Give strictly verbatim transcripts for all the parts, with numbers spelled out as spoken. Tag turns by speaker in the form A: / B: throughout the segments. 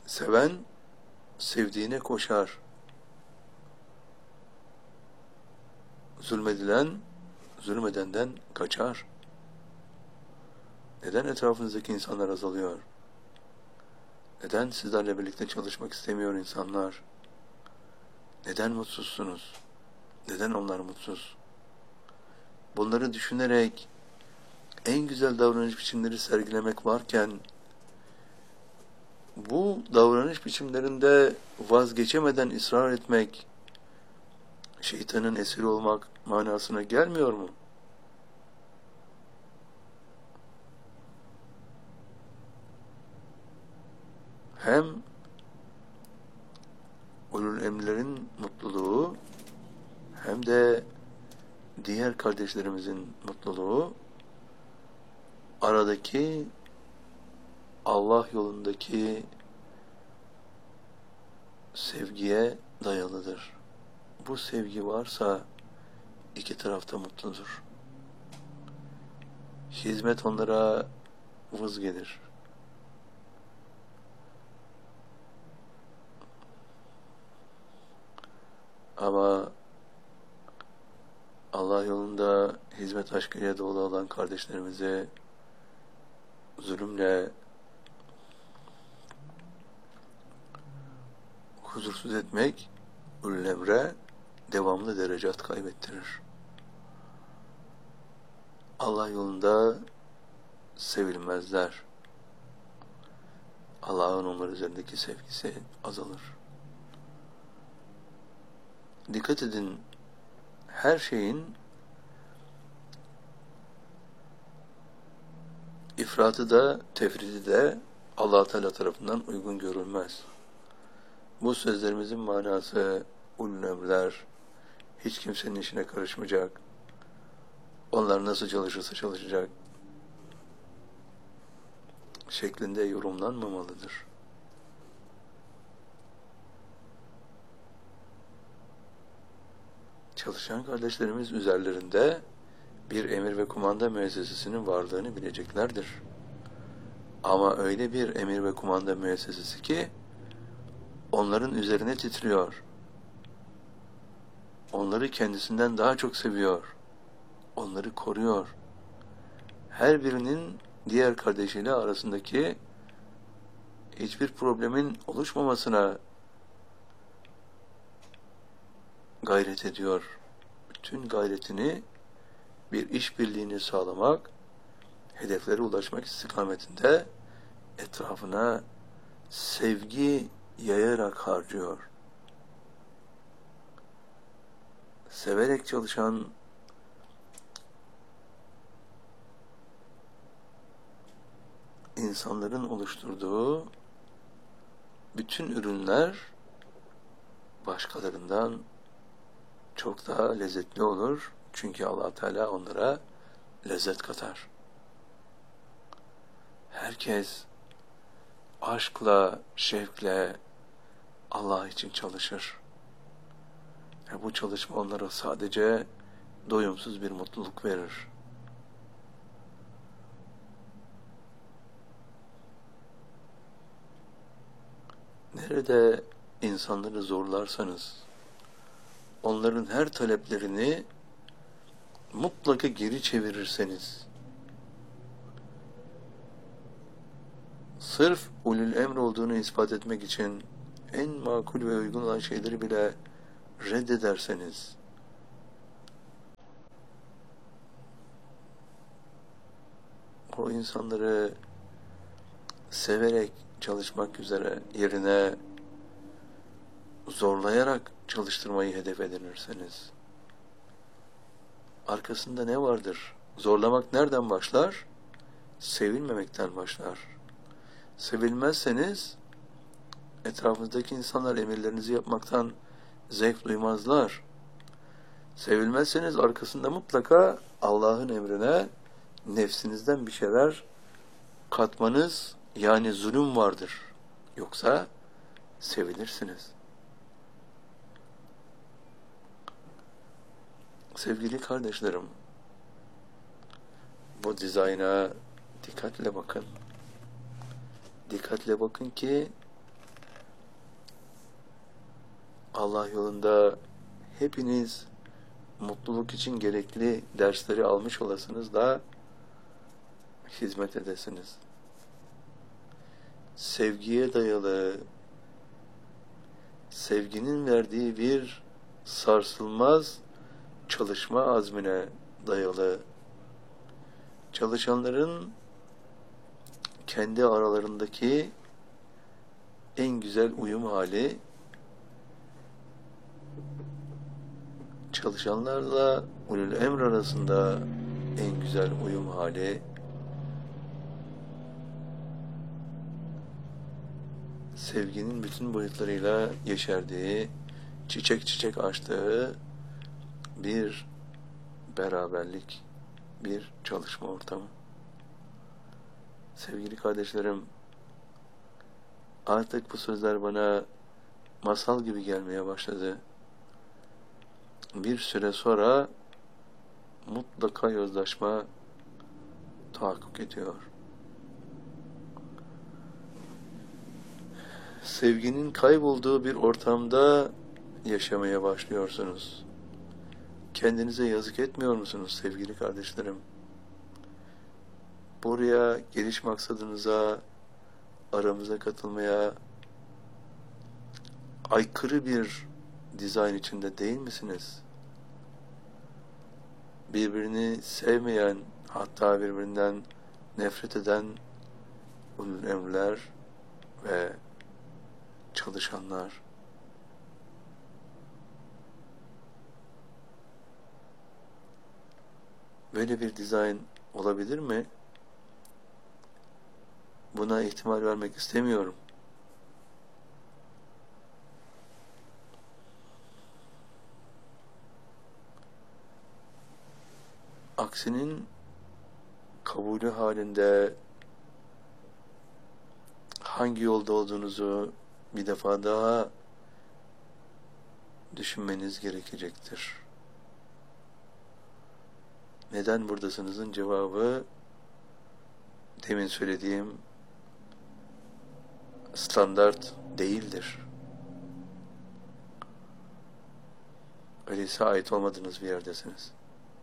A: Seven sevdiğine koşar. Zulmedilen zulmedenden kaçar. Neden etrafınızdaki insanlar azalıyor? Neden sizlerle birlikte çalışmak istemiyor insanlar? Neden mutsuzsunuz? Neden onlar mutsuz? Bunları düşünerek en güzel davranış biçimleri sergilemek varken bu davranış biçimlerinde vazgeçemeden ısrar etmek şeytanın esiri olmak manasına gelmiyor mu? Hem ulul emrlerin mutluluğu hem de diğer kardeşlerimizin mutluluğu aradaki Allah yolundaki sevgiye dayalıdır. Bu sevgi varsa iki taraf da mutludur. Hizmet onlara vız gelir. Ama Allah yolunda hizmet aşkıyla dolu olan kardeşlerimize zulümle huzursuz etmek ulul emre devamlı derecat kaybettirir. Allah yolunda sevilmezler. Allah'ın onlar üzerindeki sevgisi azalır. Dikkat edin, her şeyin ifratı da tefridi de Allah Teala tarafından uygun görülmez. Bu sözlerimizin manası ulul emrler hiç kimsenin işine karışmayacak. Onlar nasıl çalışırsa çalışacak şeklinde yorumlanmamalıdır. Çalışan kardeşlerimiz üzerlerinde bir emir ve kumanda müessesesinin varlığını bileceklerdir. Ama öyle bir emir ve kumanda müessesesi ki onların üzerine titriyor. Onları kendisinden daha çok seviyor. Onları koruyor. Her birinin diğer kardeşiyle arasındaki hiçbir problemin oluşmamasına gayret ediyor. Bütün gayretini bir işbirliğini sağlamak, hedeflere ulaşmak istikametinde etrafına sevgi yayarak harcıyor. Severek çalışan insanların oluşturduğu bütün ürünler başkalarından çok daha lezzetli olur. Çünkü Allah Teala onlara lezzet katar. Herkes aşkla, şevkle Allah için çalışır. Ve bu çalışma onlara sadece doyumsuz bir mutluluk verir. Nerede insanları zorlarsanız, onların her taleplerini mutlaka geri çevirirseniz, sırf ulul emr olduğunu ispat etmek için en makul ve uygun olan şeyleri bile reddederseniz, o insanları severek çalışmak üzere yerine zorlayarak çalıştırmayı hedef edinirseniz, arkasında ne vardır? Zorlamak nereden başlar? Sevilmemekten başlar. Sevilmezseniz etrafınızdaki insanlar emirlerinizi yapmaktan zevk duymazlar. Sevilmezseniz arkasında mutlaka Allah'ın emrine nefsinizden bir şeyler katmanız, yani zulüm vardır. Yoksa sevilirsiniz. Sevgili kardeşlerim, bu dizayna dikkatle bakın. Dikkatle bakın ki Allah yolunda hepiniz mutluluk için gerekli dersleri almış olasınız da hizmet edesiniz. Sevgiye dayalı, sevginin verdiği bir sarsılmaz çalışma azmine dayalı, çalışanların kendi aralarındaki en güzel uyum hali, çalışanlarla ulul emr arasında en güzel uyum hali, sevginin bütün boyutlarıyla yeşerdiği, çiçek çiçek açtığı bir beraberlik, bir çalışma ortamı. Sevgili kardeşlerim, artık bu sözler bana masal gibi gelmeye başladı. Bir süre sonra mutlaka yozlaşma tahakkuk ediyor. Sevginin kaybolduğu bir ortamda yaşamaya başlıyorsunuz. Kendinize yazık etmiyor musunuz sevgili kardeşlerim? Buraya geliş maksadınıza, aramıza katılmaya aykırı bir dizayn içinde değil misiniz? Birbirini sevmeyen, hatta birbirinden nefret eden ulul emrler ve çalışanlar. Böyle bir dizayn olabilir mi? Buna ihtimal vermek istemiyorum. Aksinin kabulü halinde hangi yolda olduğunuzu bir defa daha düşünmeniz gerekecektir. Neden buradasınızın cevabı demin söylediğim standart değildir. Öyleyse ait olmadığınız bir yerdesiniz.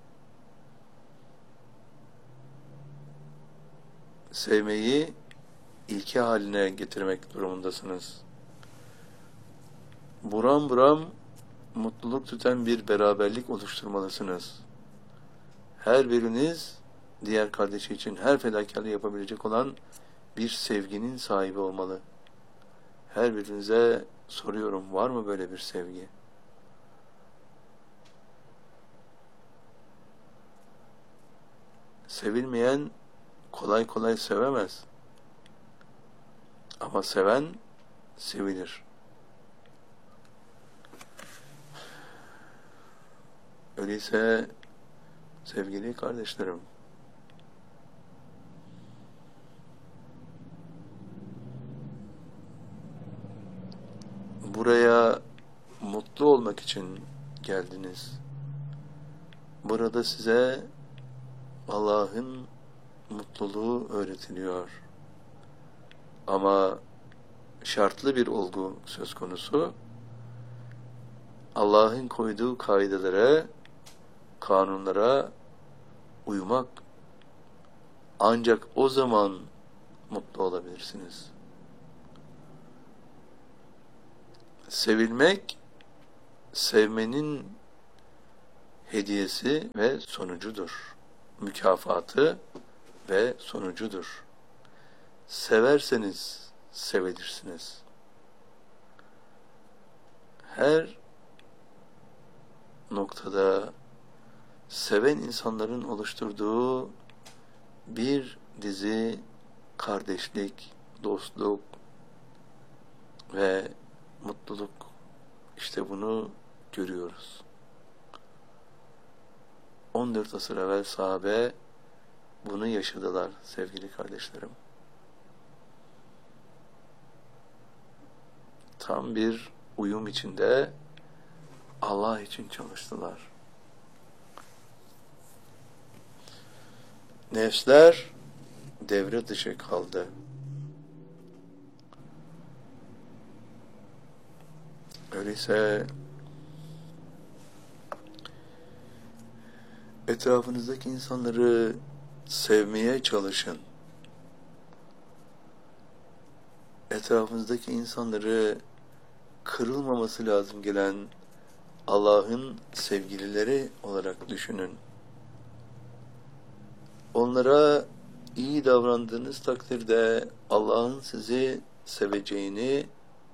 A: Sevmeyi ilke haline getirmek durumundasınız. Buram buram mutluluk tüten bir beraberlik oluşturmalısınız. Her biriniz diğer kardeşi için her fedakarlığı yapabilecek olan bir sevginin sahibi olmalı. Her birinize soruyorum, var mı böyle bir sevgi? Sevilmeyen kolay kolay sevemez. Ama seven sevilir. Öyleyse sevgili kardeşlerim, buraya mutlu olmak için geldiniz. Burada size Allah'ın mutluluğu öğretiliyor. Ama şartlı bir olgu söz konusu. Allah'ın koyduğu kaidelere, kanunlara uymak. Ancak o zaman mutlu olabilirsiniz. Sevilmek, sevmenin hediyesi ve sonucudur. Mükafatı ve sonucudur. Severseniz sevilirsiniz. Her noktada seven insanların oluşturduğu bir dizi kardeşlik, dostluk ve mutluluk, işte bunu görüyoruz. on dört asır evvel sahabe bunu yaşadılar sevgili kardeşlerim. Tam bir uyum içinde Allah için çalıştılar. Nefsler devre dışı kaldı. Öyleyse etrafınızdaki insanları sevmeye çalışın. Etrafınızdaki insanları kırılmaması lazım gelen Allah'ın sevgilileri olarak düşünün. Onlara iyi davrandığınız takdirde Allah'ın sizi seveceğini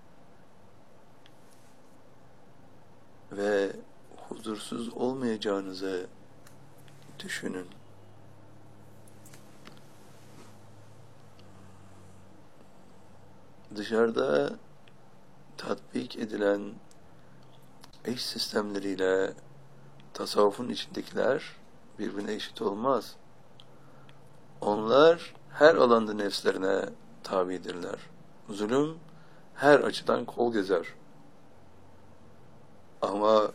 A: ve huzursuz olmayacağınızı düşünün. Dışarıda tatbik edilen eş sistemleriyle tasavvufun içindekiler birbirine eşit olmaz. Onlar her alanda nefslerine tabidirler. Zulüm her açıdan kol gezer. Ama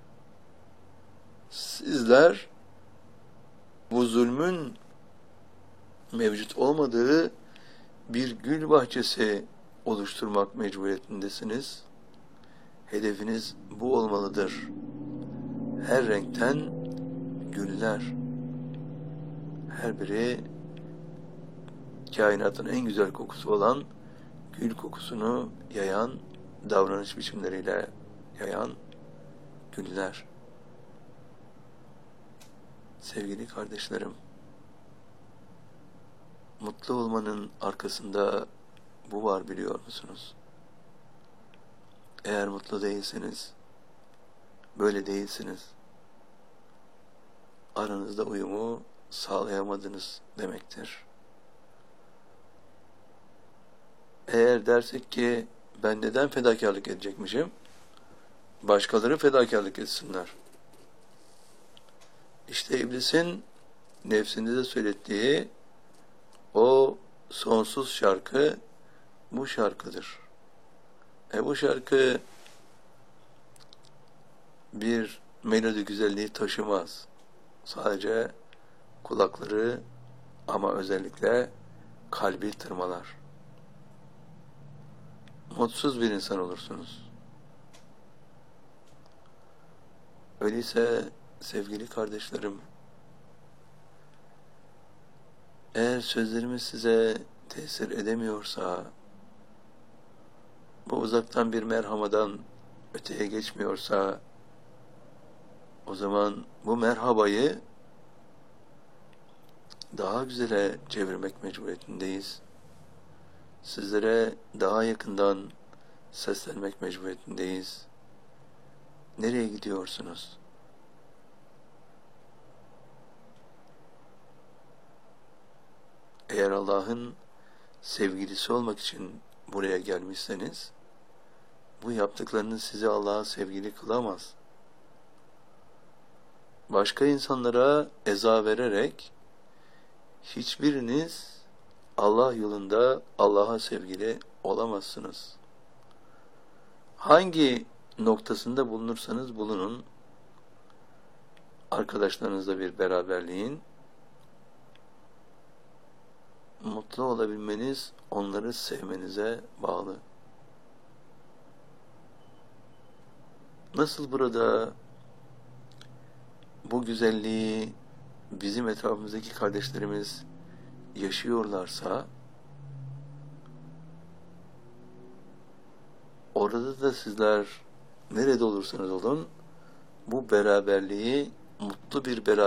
A: sizler bu zulmün mevcut olmadığı bir gül bahçesi oluşturmak mecburiyetindesiniz. Hedefiniz bu olmalıdır. Her renkten güller. Her biri kainatın en güzel kokusu olan gül kokusunu yayan, davranış biçimleriyle yayan güller. Sevgili kardeşlerim, mutlu olmanın arkasında bu var, biliyor musunuz? Eğer mutlu değilseniz, böyle değilsiniz, aranızda uyumu sağlayamadınız demektir. Eğer dersek ki ben neden fedakarlık edecekmişim? Başkaları fedakarlık etsinler. İşte iblisin nefsinde söylettiği o sonsuz şarkı bu şarkıdır. E bu şarkı bir melodi güzelliği taşımaz. Sadece kulakları ama özellikle kalbi tırmalar. Mutsuz bir insan olursunuz. Öyleyse sevgili kardeşlerim, eğer sözlerimiz size tesir edemiyorsa, bu uzaktan bir merhamadan öteye geçmiyorsa, o zaman bu merhabayı daha güzele çevirmek mecburiyetindeyiz. Sizlere daha yakından seslenmek mecburiyetindeyiz. Nereye gidiyorsunuz? Eğer Allah'ın sevgilisi olmak için buraya gelmişseniz, bu yaptıklarınız sizi Allah'a sevgili kılamaz. Başka insanlara eza vererek hiçbiriniz Allah yolunda Allah'a sevgili olamazsınız. Hangi noktasında bulunursanız bulunun, arkadaşlarınızla bir beraberliğin, mutlu olabilmeniz onları sevmenize bağlı. Nasıl burada bu güzelliği bizim etrafımızdaki kardeşlerimiz yaşıyorlarsa, orada da sizler nerede olursanız olun bu beraberliği, mutlu bir beraberliği